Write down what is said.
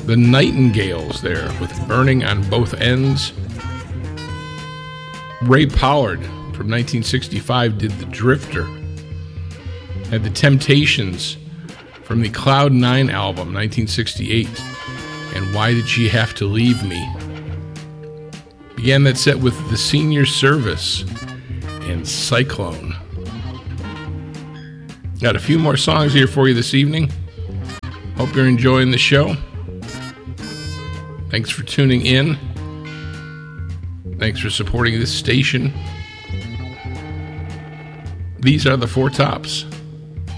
The Nightingales there with Burning on Both Ends. Ray Pollard from 1965 did The Drifter. Had The Temptations from the Cloud 9 album, 1968, and Why Did She Have to Leave Me? Began that set with The Senior Service and Cyclone. Got a few more songs here for you this evening. Hope you're enjoying the show. Thanks for tuning in. Thanks for supporting this station. These are the Four Tops.